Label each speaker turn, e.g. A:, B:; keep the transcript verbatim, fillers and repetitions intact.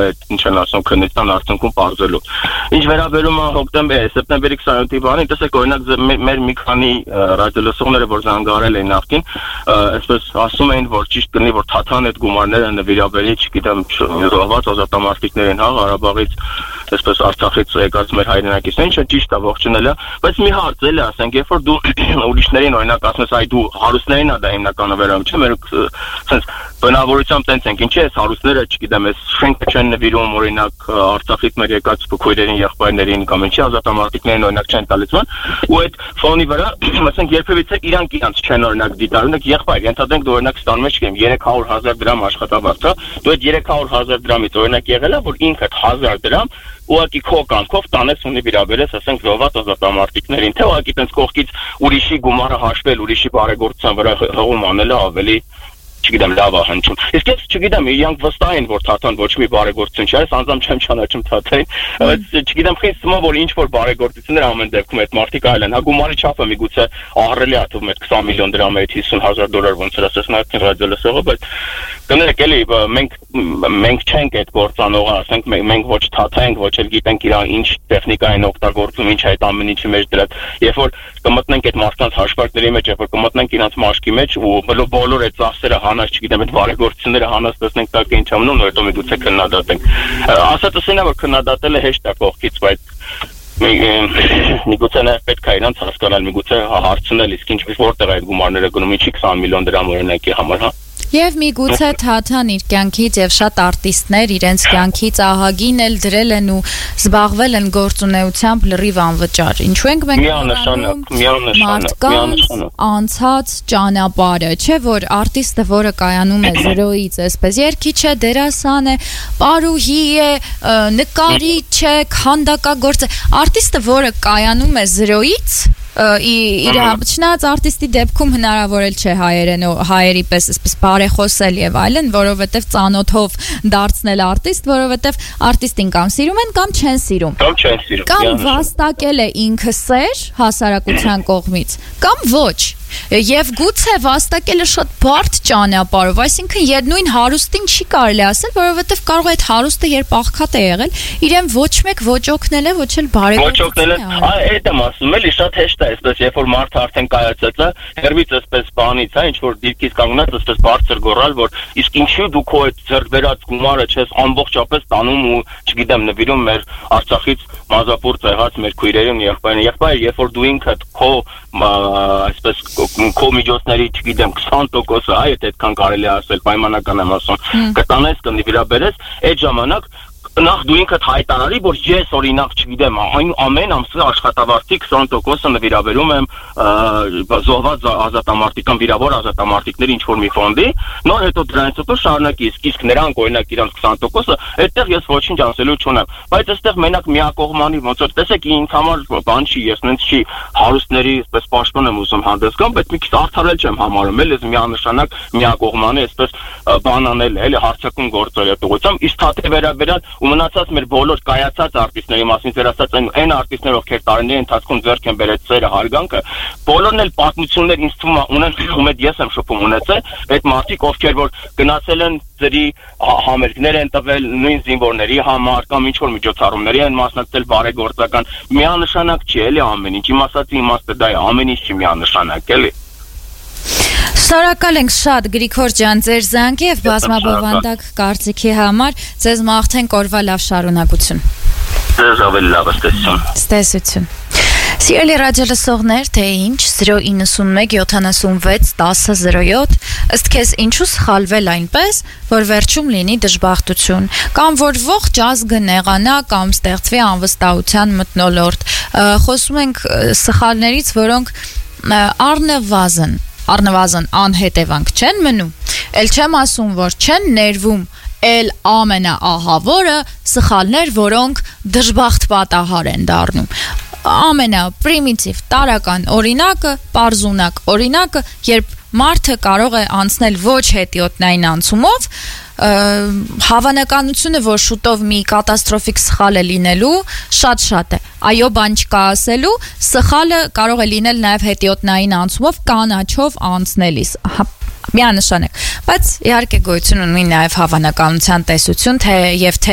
A: ինչ են ասում քննության արդյունքում բարձրելու։ Ինչ վերաբերում է հոկտեմբերի, սեպտեմբերի քսանյոթի բանին, տեսեք օրինակ մեր մի քանի ռադիոլսողները, որ զանգարել էին նախկին, այսպես ասում էին, որ ճիշտ կլինի, որ Թաթան այդ գումարները նվիրաբերի, չգիտեմ, զոհված ազատամարտիկներին, հա, Ղարաբաղից, այսպես Արցախից եկած մեր հայրենակիցներին, ինչը ճիշտ է ողջունելը, բայց մի հարց էլի ասենք, երբ որ դու ուրիշներին օրինակ ասում ես, այ դու հարուստներին ա դա հիմնականը վերաբերում, չէ՞, մեր sense բնավորությամբ տենց ենք, ինչի՞ էս հարուստները, չգիտեմ, էս շենքը չեն նվիրում օրինակ Արցախից մեր եկած քույրերին, եղբայրներին կամ ինչի ազատամարտիկներին օրինակ չեն տալիս ման, ու այդ ֆոնի վրա, ասենք երբևիցե իրանք իրանք չեն օրինակ դիտարկում, եղբայր, ենթադրենք դու օրինակ ստանում ես, չգիտեմ, երեք հարյուր հազար դրամ աշխատավարձ, հա, դու այդ երեք հարյուր հազար դրամից օրինակ եղել է, որ ինքդ հազար դրամ ուղղակի քո կամքով տանես ու նվիրաբերես, ասենք զոհված ազատամարտիկներին, թե ուղղակի տենց կողքից ուրիշի գումարը հաշվել, ուրիշի բարեգործության վրա հղում անելը ավելի չգիտեմ լավ է հնչում։ Իսկ ես չգիտեմ, իրանք վստահ են, որ Թաթան ոչ մի բարեգործություն չէ, ես անձամբ չեմ ճանաչում Թաթային, չգիտեմ, խիստ սմա որ ինչ որ բարեգործություններ ամեն դեպքում այդ մարդիկ այլ են, հա գումարի չափը միգուցե ահռելի է թվում այդ քսան միլիոն դրամը այդ հիսուն հազար դոլար ոնց էր ասես նախքին ռադիոլսողը, բայց կներեք էլի մենք մենք չենք այդ գործանողը, ասենք մենք ոչ Թաթա ենք, ոչ էլ գիտենք իրա ինչ տեխնիկա են օգտագործում, ինչ այդ ամեն ինչի մեջ դրած, երբ որ կմտնենք այդ մարդկանց հաշվարկների մեջ, երբ որ կմտնենք իրանց մաշկի մեջ ու բոլոր այդ ծախսերը հանած, չգիտեմ, այդ բարեգործությունները հանած տեսնենք տակ ինչ ամնում, նոր հետո միգուցե քննադատենք։ Ասածս ինա որ քննադատելը հեշտ է կողքից, բայց միգուցե նաև պետք է իրանց հասկանալ, միգուցե հարցնել, իսկ ինչ որտեղ է այդ գումարները գնում, ինչի քսան միլիոն դրամ օրինակի համար, հա։
B: Եվ միգուցե Թաթան իր կյանքից եւ շատ արտիստներ իրենց կյանքից ահագին էլ դրել են ու զբաղվել են գործունեությամբ լրիվ անվճար։ Ինչու ենք մենք մարդկանց անցած ճանապարհը, չէ՞ որ արտիստը, որը կայանում է զրոյից, այսպես երգիչ է, դերասան է, պարուհի է, նկարիչ է, քանդակագործ է, արտիստը, որը կայանում է զրոյից իր չնայած արտիստի դեպքում հնարավոր էլ չէ հայերեն հայերի պես այսպես բարեխոսել եւ այլն, որովհետեւ ծանոթով դարձնել արտիստ, որովհետեւ արտիստին կամ սիրում են կամ չեն սիրում,
A: կամ չեն սիրում,
B: կամ վաստակել է ինքը սեր հասարակության կողմից, կամ ոչ։ Եվ գուցե վաստակելը շատ բարդ ճանապարհով, այսինքն յետնույն հարուստին չի կարելի ասել, որովհետև կարող է այդ հարուստը երբ աղքատ է եղել, իրեն ոչ մեկ ոչ օգնել է, ոչ էլ բարեգործել է։
A: Այդ եմ ասում, էլի շատ հեշտ է, այսպես երբ որ մարդը արդեն կայացած է, հերվից այսպես բանից, հա, ինչ որ դիրքից կանգնած այսպես բարձր գոռալ, որ իսկ ինչու դու քո այդ ձեռքբերած գումարը չես ամբողջապես տանում ու, չգիտեմ, նվիրում մեր Արցախից մազապուրտ եղած մեր քույրերին, եղբայրին, եղբայր, երբ որ դու ինքդ քո այսպես քո միջոցների, չգիտեմ, քսան տոկոսը, այ այդքան կարելի է ասել, պայմանական եմ ասում, կտանես, կնվիրաբերես, այդ ժամանակ նախ դու ինքդ հայտարարի, որ ես օրինակ, չգիտեմ, ամեն ամսվա աշխատավարձի քսան տոկոսը նվիրաբերում եմ զոհված ազատամարտիկան, վիրավոր ազատամարտիկների ինչ-որ մի ֆոնդի, նոր հետո դրանից հետո շարունակի, իսկ նրանք օրինակ իրանց քսան տոկոսը, այդտեղ ես ոչինչ ասելու չունեմ, բայց այստեղ մենակ միակողմանի ոնց որ տեսեք ինձ համար բան չի, ես նենց չի հարուստների այսպես պաշտպան եմ ուզում հանդես գամ, բայց մի քիչ արդարել չեմ համարում, էլ ես միանշանակ միակողմանի այսպես բան անել, էլի հարցակում գործել այդ ուղղությամբ, իսկ Թաթի վերաբերյալ ու մնացած մեր բոլոր կայացած արտիստների մասին ձեր ասած այն այն արտիստներ, ովքեր տարիների ընթացքում ձեռք են բերել ծերը հարգանքը, բոլորն էլ պատմություններ ինձ թվում է ունեն, ում հետ ես եմ շփում ունեցել, այդ մարդիկ, ովքեր որ գնացել են ծերի համերգներ են տվել նույն զինվորների համար կամ ինչ որ միջոցառումների են մասնակցել բարեգործական, միանշանակ չի էլի ամեն ինչ, իմ ասածի իմաստը դա է, ամեն ինչ չի միանշանակ էլի։
B: Շնորհակալ ենք շատ Գրիգոր ջան ձեր զանգի եւ բազմաբովանդակ կարծիքի համար, ձեզ մաղթենք օրվա լավ շարունակություն։
A: Ձեզ ավելի լավ ստեսություն։
B: Ստեսություն։ Սիրելի ռադիոլսողներ, թե ինչ զրո իննսունմեկ յոթանասունվեց տասը զրո յոթ, ըստ քեզ ինչու սխալվել այնպես, որ վերջում լինի դժբախտություն, կամ որ ողջ ազգը նեղանա կամ ստեղծվի անվստահության մթնոլորտ։ Խոսում ենք սխալներից, որոնք առնվազն Առնվազն անհետևանք չեն մնում, էլ չեմ ասում, որ չեն ներվում, էլ ամենաահավորը սխալներ, որոնք դժբախտ պատահար են դառնում։ Ամենապրիմիտիվ տարական օրինակը, պարզունակ օրինակը, երբ մարդը կարող է անցնել ոչ հետիոտնային անցումով, հավանականությունը, որ շուտով մի կատաստրոֆիկ սխալ է լինելու, շատ-շատ է։ Այո, բան չկա ասելու, սխալը կարող է լինել նաև հետիոտնային անցումով, կանաչով անցնելիս։ Միանշանակ, բայց իհարկե գոյություն ունի նաև հավանականության տեսություն, թե եւ թե